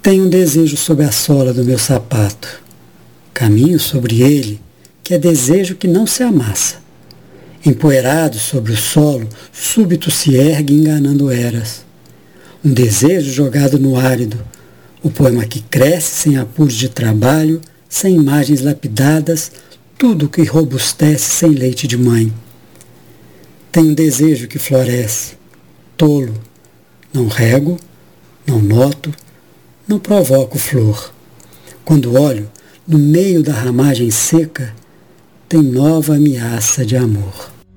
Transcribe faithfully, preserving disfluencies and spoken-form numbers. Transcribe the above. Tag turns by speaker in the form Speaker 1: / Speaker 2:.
Speaker 1: Tenho um desejo sob a sola do meu sapato. Caminho sobre ele, que é desejo que não se amassa. Empoeirado sobre o solo, súbito se ergue enganando eras. Um desejo jogado no árido, o poema que cresce sem apuros de trabalho, sem imagens lapidadas, tudo que robustece sem leite de mãe. Tenho um desejo que floresce, tolo, não rego, não noto, não provoco flor. Quando olho, no meio da ramagem seca, tem nova ameaça de amor.